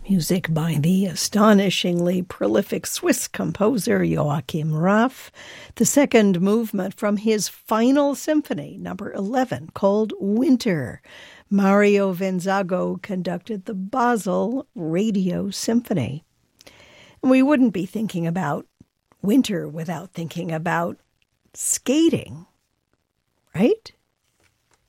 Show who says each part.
Speaker 1: Music by the astonishingly prolific Swiss composer Joachim Raff, the second movement from his final symphony, number 11, called Winter. Mario Venzago conducted the Basel Radio Symphony. And we wouldn't be thinking about winter without thinking about skating, right?